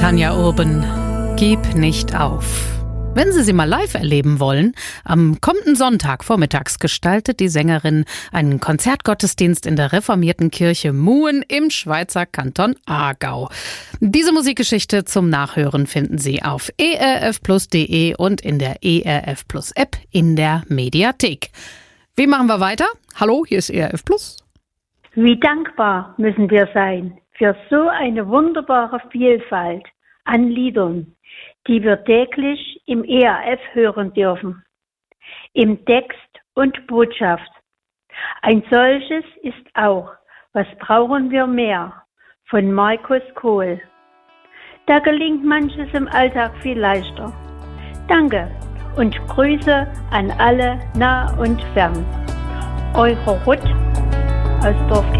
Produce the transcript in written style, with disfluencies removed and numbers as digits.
Tanja Urban, Gib nicht auf. Wenn Sie sie mal live erleben wollen, am kommenden Sonntag vormittags gestaltet die Sängerin einen Konzertgottesdienst in der reformierten Kirche Muhen im Schweizer Kanton Aargau. Diese Musikgeschichte zum Nachhören finden Sie auf erfplus.de und in der ERF Plus App in der Mediathek. Wie machen wir weiter? Hallo, hier ist ERF Plus. Wie dankbar müssen wir sein für so eine wunderbare Vielfalt an Liedern, die wir täglich im ERF hören dürfen, im Text und Botschaft. Ein solches ist auch Was brauchen wir mehr von Markus Kohl. Da gelingt manches im Alltag viel leichter. Danke und Grüße an alle nah und fern. Eure Ruth aus Dorf